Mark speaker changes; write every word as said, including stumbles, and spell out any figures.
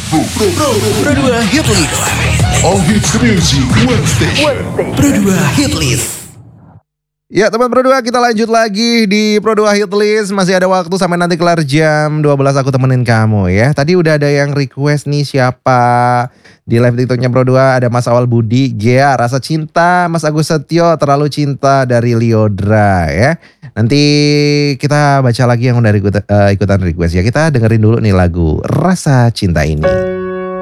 Speaker 1: Pro, Pro dua Hit List.
Speaker 2: All hits music, one station.
Speaker 1: Pro dua Hit List.
Speaker 3: Ya teman Pro dua, kita lanjut lagi di Pro dua Hit List. Masih ada waktu sampai nanti kelar jam dua belas aku temenin kamu ya. Tadi udah ada yang request nih, siapa di live TikToknya Pro dua. Ada Mas Awal Budi, Gea, Rasa Cinta, Mas Agus Setio, Terlalu Cinta dari Liodra ya. Nanti kita baca lagi yang udah ikut, uh, ikutan request ya. Kita dengerin dulu nih lagu Rasa Cinta ini.